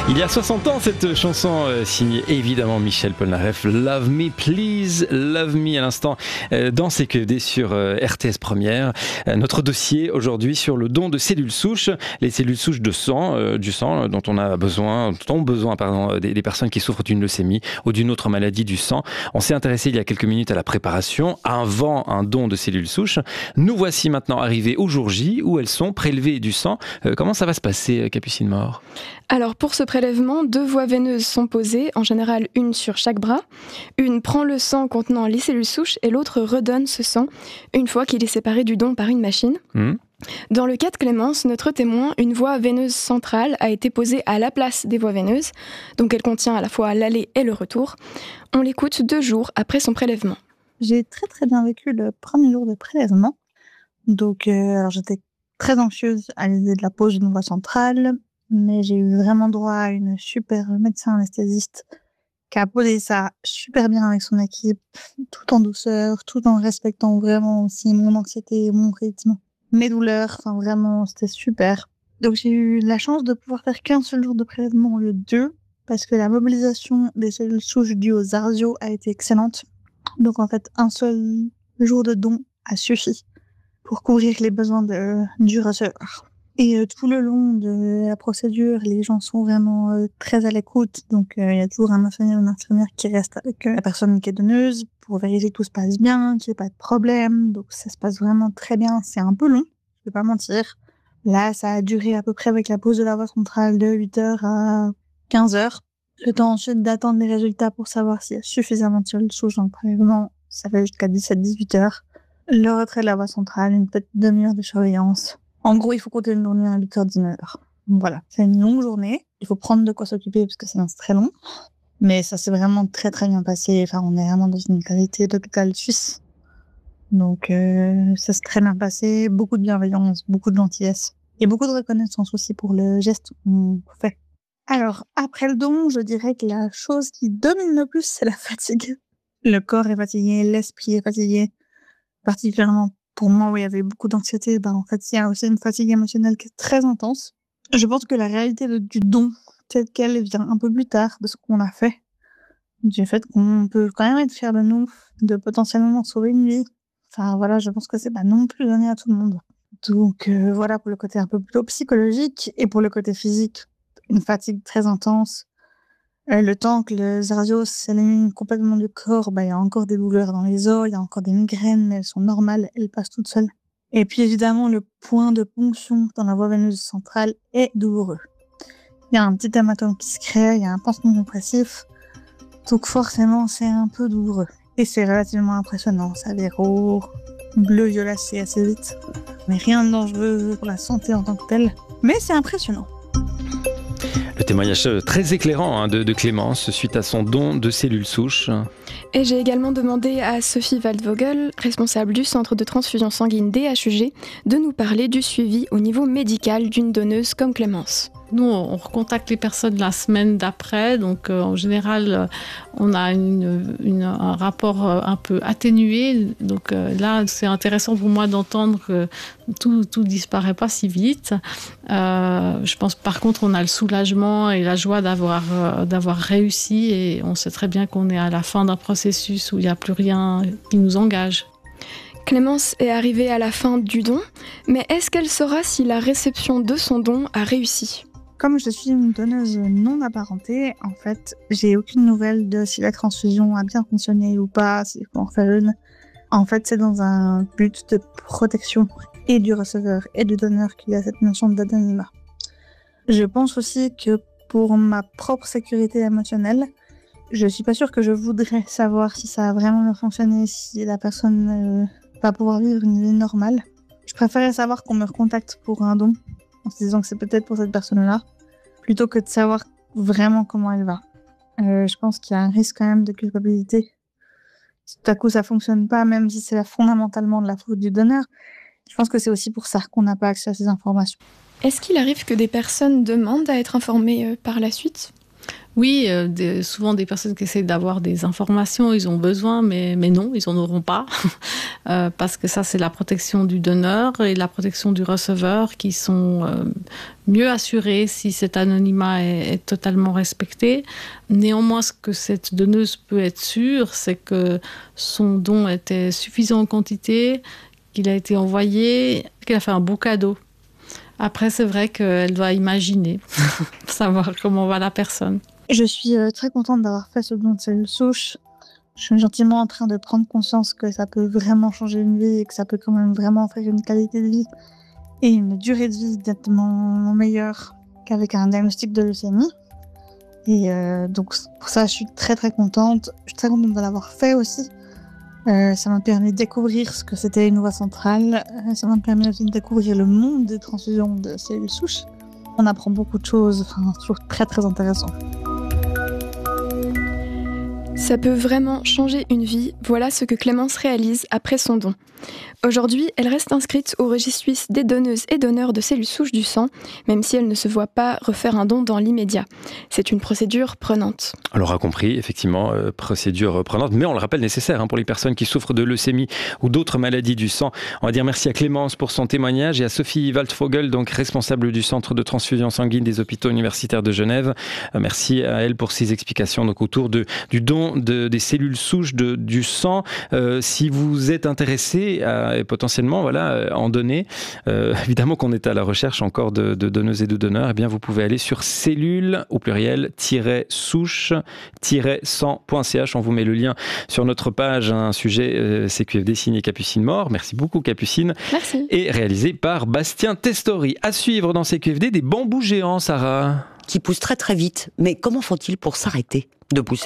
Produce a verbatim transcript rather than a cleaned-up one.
Il y a soixante ans, cette chanson euh, signée évidemment Michel Polnareff, Love Me Please, Love Me à l'instant euh, dans C Q F D sur euh, R T S Première. Euh, notre dossier aujourd'hui sur le don de cellules souches, les cellules souches de sang, euh, du sang euh, dont on a besoin, dont ont besoin pardon, des, des personnes qui souffrent d'une leucémie ou d'une autre maladie du sang. On s'est intéressé il y a quelques minutes à la préparation avant un don de cellules souches. Nous voici maintenant arrivés au jour J où elles sont prélevées du sang. Euh, comment ça va se passer, Capucine Mort ? Alors pour ce prélèvement, deux voies veineuses sont posées, en général une sur chaque bras. Une prend le sang contenant les cellules souches et l'autre redonne ce sang une fois qu'il est séparé du don par une machine. Mmh. Dans le cas de Clémence, notre témoin, une voie veineuse centrale a été posée à la place des voies veineuses, donc elle contient à la fois l'aller et le retour. On l'écoute deux jours après son prélèvement. J'ai très très bien vécu le premier jour de prélèvement. Donc euh, alors j'étais très anxieuse à l'idée de la pose d'une voie centrale, mais j'ai eu vraiment droit à une super médecin anesthésiste qui a posé ça super bien avec son équipe, tout en douceur, tout en respectant vraiment aussi mon anxiété, mon rythme, mes douleurs, enfin vraiment c'était super. Donc j'ai eu la chance de pouvoir faire qu'un seul jour de prélèvement au lieu de deux, parce que la mobilisation des cellules souches dues aux argios a été excellente. Donc en fait un seul jour de don a suffi pour couvrir les besoins de, du receveur. Et euh, tout le long de la procédure, les gens sont vraiment euh, très à l'écoute. Donc, il euh, y a toujours un infirmier ou une infirmière qui reste avec euh, la personne qui est donneuse pour vérifier que tout se passe bien, qu'il n'y ait pas de problème. Donc, ça se passe vraiment très bien. C'est un peu long, je vais pas mentir. Là, ça a duré à peu près avec la pause de la voie centrale de huit heures à quinze heures. Le temps ensuite d'attendre les résultats pour savoir s'il y a suffisamment de cellules souches dans le prélèvement, ça fait jusqu'à dix-sept à dix-huit heures. Le retrait de la voie centrale, une petite demi-heure de surveillance. En gros, il faut compter une journée à huit heures dix-neuf heures. Voilà, c'est une longue journée. Il faut prendre de quoi s'occuper parce que c'est très long. Mais ça s'est vraiment très très bien passé. Enfin, on est vraiment dans une qualité d'hôpital suisse. Donc, euh, ça s'est très bien passé. Beaucoup de bienveillance, beaucoup de gentillesse. Et beaucoup de reconnaissance aussi pour le geste qu'on fait. Alors, après le don, je dirais que la chose qui domine le plus, c'est la fatigue. Le corps est fatigué, l'esprit est fatigué. Particulièrement pour moi où il y avait beaucoup d'anxiété, ben en fait il y a aussi une fatigue émotionnelle qui est très intense. Je pense que la réalité de, du don telle qu'elle vient un peu plus tard de ce qu'on a fait, du fait qu'on peut quand même être fier de nous, de potentiellement sauver une vie. Enfin voilà, je pense que c'est pas non plus donné à tout le monde. Donc euh, voilà pour le côté un peu plutôt psychologique, et pour le côté physique, une fatigue très intense. Euh, le temps que les argios s'éliminent complètement du corps, bah, il y a encore des douleurs dans les os, il y a encore des migraines, mais elles sont normales, elles passent toutes seules. Et puis évidemment, le point de ponction dans la voie veineuse centrale est douloureux. Il y a un petit hématome qui se crée, il y a un pansement compressif, donc forcément c'est un peu douloureux. Et c'est relativement impressionnant, ça déroule bleu-violacé assez vite, mais rien de dangereux pour la santé en tant que telle, mais c'est impressionnant. Le témoignage très éclairant hein, de, de Clémence suite à son don de cellules souches. Et j'ai également demandé à Sophie Waldvogel, responsable du centre de transfusion sanguine D H U G, de nous parler du suivi au niveau médical d'une donneuse comme Clémence. Nous, on recontacte les personnes la semaine d'après, donc euh, en général, euh, on a une, une, un rapport euh, un peu atténué. Donc euh, là, c'est intéressant pour moi d'entendre que tout tout disparaît pas si vite. Euh, je pense par contre, on a le soulagement et la joie d'avoir euh, d'avoir réussi, et on sait très bien qu'on est à la fin d'un processus où il n'y a plus rien qui nous engage. Clémence est arrivée à la fin du don, mais est-ce qu'elle saura si la réception de son don a réussi ? Comme je suis une donneuse non apparentée, en fait, j'ai aucune nouvelle de si la transfusion a bien fonctionné ou pas, s'il faut en faire une. En fait, c'est dans un but de protection et du receveur et du donneur qu'il y a cette notion d'anonymat. Je pense aussi que pour ma propre sécurité émotionnelle, je suis pas sûre que je voudrais savoir si ça a vraiment bien fonctionné, si la personne euh, va pouvoir vivre une vie normale. Je préférerais savoir qu'on me recontacte pour un don, en se disant que c'est peut-être pour cette personne-là, plutôt que de savoir vraiment comment elle va. Euh, je pense qu'il y a un risque quand même de culpabilité. Si tout à coup ça fonctionne pas, même si c'est fondamentalement de la faute du donneur, je pense que c'est aussi pour ça qu'on n'a pas accès à ces informations. Est-ce qu'il arrive que des personnes demandent à être informées euh, par la suite ? Oui, euh, des, souvent des personnes qui essaient d'avoir des informations, ils ont besoin, mais, mais non, ils n'en auront pas. euh, parce que ça, c'est la protection du donneur et la protection du receveur qui sont euh, mieux assurées si cet anonymat est, est totalement respecté. Néanmoins, ce que cette donneuse peut être sûre, c'est que son don était suffisant en quantité, qu'il a été envoyé, qu'il a fait un beau cadeau. Après, c'est vrai qu'elle doit imaginer, savoir comment va la personne. Je suis très contente d'avoir fait ce don de cellules souches. Je suis gentiment en train de prendre conscience que ça peut vraiment changer une vie et que ça peut quand même vraiment offrir une qualité de vie et une durée de vie nettement meilleure qu'avec un diagnostic de leucémie. Et euh, donc pour ça, je suis très très contente. Je suis très contente de l'avoir fait aussi. Euh, ça m'a permis de découvrir ce que c'était une voie centrale. Euh, ça m'a permis aussi de découvrir le monde des transfusions de cellules souches. On apprend beaucoup de choses. Enfin, c'est toujours très très intéressant. Ça peut vraiment changer une vie, voilà ce que Clémence réalise après son don. Aujourd'hui, elle reste inscrite au registre suisse des donneuses et donneurs de cellules souches du sang, même si elle ne se voit pas refaire un don dans l'immédiat. C'est une procédure prenante. On l'aura compris, effectivement, euh, procédure prenante, mais on le rappelle nécessaire hein, pour les personnes qui souffrent de leucémie ou d'autres maladies du sang. On va dire merci à Clémence pour son témoignage et à Sophie Waldvogel, donc responsable du centre de transfusion sanguine des hôpitaux universitaires de Genève. Euh, merci à elle pour ses explications donc, autour de, du don de, des cellules souches de, du sang. Euh, si vous êtes intéressé à et potentiellement voilà, en donner, euh, évidemment qu'on est à la recherche encore de, de donneuses et de donneurs, eh bien vous pouvez aller sur cellules au pluriel souche sang point c h. On vous met le lien sur notre page, un sujet euh, C Q F D signé Capucine Mort. Merci beaucoup Capucine. Merci. Et réalisé par Bastien Testori. À suivre dans C Q F D, des bambous géants, Sarah. Qui poussent très très vite. Mais comment font-ils pour s'arrêter de pousser ?